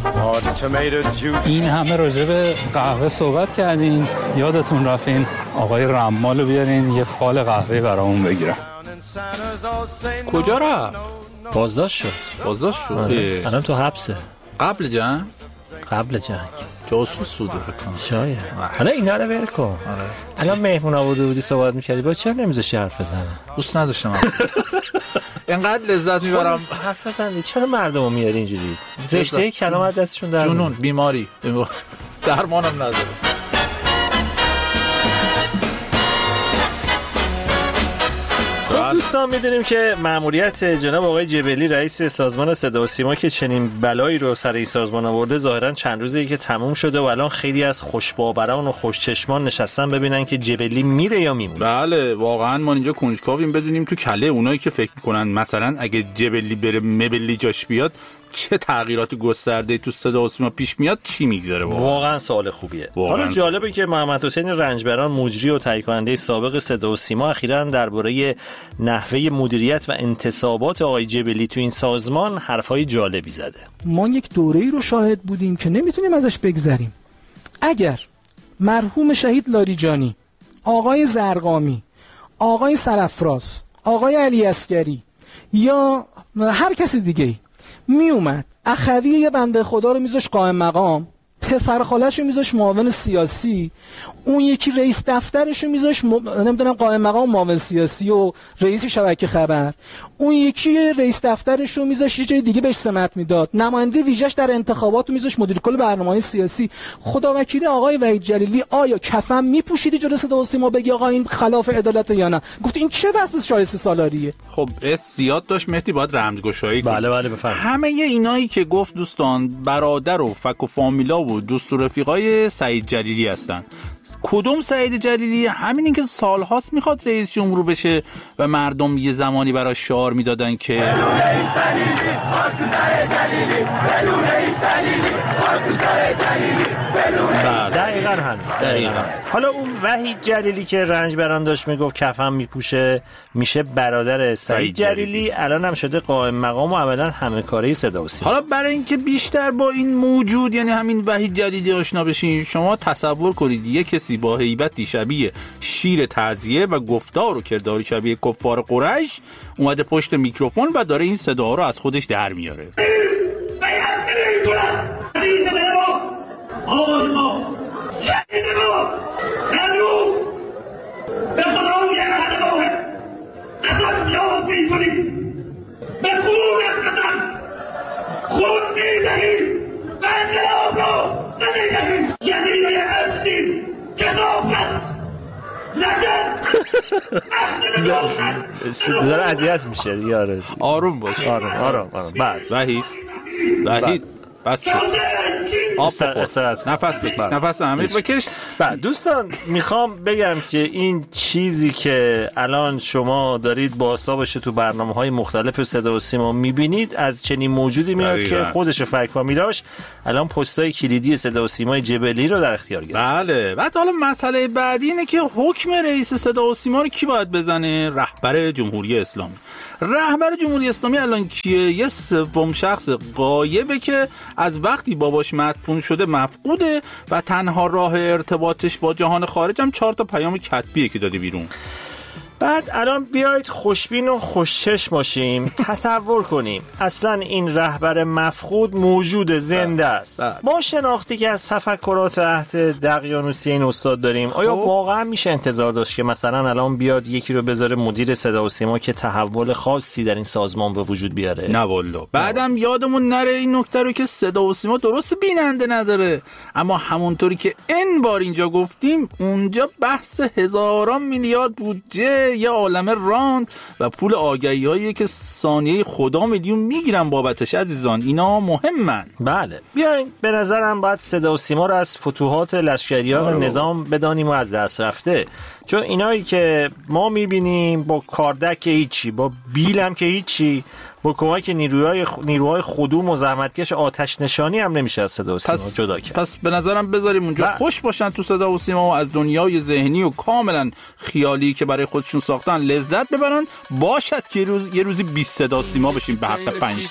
این همه راجع به قهوه صحبت کردین، یادتون رفتین آقای رمالو بیارین یه فال قهوه برامون بگیرن. کجا رفت؟ بازداشت شد. الان تو حبسه. قبل جنگ جاسوس بوده بکنم شاید. حالا اینا رو ول کن. الان مهمون آورده بودی صحبت میکردی، با چرا نمیذاشی حرف بزنه؟ دوست نداشتم اینقدر لذت میبرم حرف بزنی. چرا مردمو میاری اینجوری؟ رشته کلام از دستشون در جنون، بیماری، درمانم نداره. دوستان میدونیم که مأموریت جناب آقای جبلی رئیس سازمان صدا و سیما که چنین بلایی رو سر این سازمان آورده ظاهرا چند روزی که تموم شده و الان خیلی از خوشباوران و خوشچشمان نشستن ببینن که جبلی میره یا میمونه. بله واقعا ما اینجا کنجکاویم بدونیم تو کله اونایی که فکر میکنن مثلا اگه جبلی بره مبلی جاش بیاد چه تغییرات گسترده تو صدا و سیما پیش میاد، چی میگذره. واقعا سوال خوبیه. حالا جالبه که محمد حسین رنجبران مجری و تهیه کننده سابق صدا و سیما اخیراً درباره نحوه مدیریت و انتصابات آقای جبلی تو این سازمان حرفای جالبی زده. ما یک دوره‌ای رو شاهد بودیم که نمیتونیم ازش بگذریم. اگر مرحوم شهید لاریجانی، آقای زرقامی، آقای سرافراز، آقای علی عسگری یا هر کسی دیگه‌ای می اومد اخوی یه بنده خدا رو میذاش قائم مقام، پسر خالش رو میذاش معاون سیاسی، اون یکی رئیس دفترش رو میذاش نمیدونم قائم مقام معاون سیاسی و رئیس شبکه خبر، اون یکی رئیس دفترش رو میذاش یه جای دیگه بهش سمت میداد، نماینده ویژش در انتخابات رو میذاش مدیر کل برنامه‌های سیاسی. خدا وکیلی آقای وحید جلیلی آیا کفن میپوشیدی جلوی صدا و سیما بگی آقا این خلاف عدالت یا نه؟ گفت این چه واسه شایسته سالاریه. خب زیاد داشت مهدی باید رمزگشایی کنه. بله بفرمایید. همه اینایی که گفت دوستان برادر و فک و فامیلا و دوست و رفیقای سعید جلیلی هستن. کدوم سعید جلیلی؟ همینی که سالهاست میخواد رئیس جمهور بشه و مردم یه زمانی براش شعار میدادن که دقیقاً. حالا اون وحید جلیلی که رنجبران داشت میگفت کفن میپوشه میشه برادر سعید جلیلی، الان هم شده قائم مقام و عملاً همه کاره صدا و سیما. حالا برای اینکه بیشتر با این موجود یعنی همین وحید جلیلی آشنا بشین، شما تصور کنید یه کسی با هیبتی شبیه شیر تعزیه و گفتار و کرداری شبیه کفار قریش اومده پشت میکروفون و داره این صدا رو از خودش در میاره. داره اذیت میشه یاره. آروم باش. آروم. بعد وحید بس نفس بکش. نفس عمیق بکش. بعد دوستان میخوام بگم که این چیزی که الان شما دارید باسا باشه تو برنامه‌های مختلف صدا و سیما میبینید از چنین موجودی میاد که خودش و فک فامیلاش الان پستای کلیدی صدا و سیمای جبلی رو در اختیار گرفت. بله. بعد حالا مسئله بعدی اینه که حکم رئیس صدا و سیما رو کی باید بزنه؟ رهبر جمهوری اسلامی. رهبر جمهوری اسلامی الان کیه؟ یه سوم شخص غایبه که از وقتی باباش مدفون شده مفقوده و تنها راه ارتباطش با جهان خارج هم 4 تا پیام کتبیه که داده بیرون. بعد الان بیایید خوشبین و خوشچشم باشیم. تصور کنیم اصلا این رهبر مفقود موجود زنده است. ما شناختی که از تفکرات عهد دقیانوسی این استاد داریم، آیا واقعا میشه انتظار داشت که مثلا الان بیاد یکی رو بذاره مدیر صدا و سیما که تحول خاصی در این سازمان به وجود بیاره؟ نه والله. بعدم یادمون نره این نکته رو که صدا و سیما درست بیننده نداره، اما همونطوری که این بار اینجا گفتیم اونجا بحث هزاران میلیارد بودجه یه عالمه راند و پول آگهی‌هایی که ثانیه خدا میلیون میگیرن بابتش. عزیزان اینا مهمن. بله بیاین به نظرم باید صدا و سیما رو از فتوحات لشکریان نظام بدانیم و از دست رفته، چون اینایی که ما میبینیم با کاردک که هیچی، با بیل هم که هیچی، با کمک نیروهای خدوم و زحمتکش آتش نشانی هم نمیشه از صدا و سیما جدا کرد. پس به نظرم بذاریم اونجا خوش باشن تو صدا و سیما و از دنیای ذهنی و کاملا خیالی که برای خودشون ساختن لذت ببرن. باشد که یه روزی 20 صدا سیما بشیم به حق 5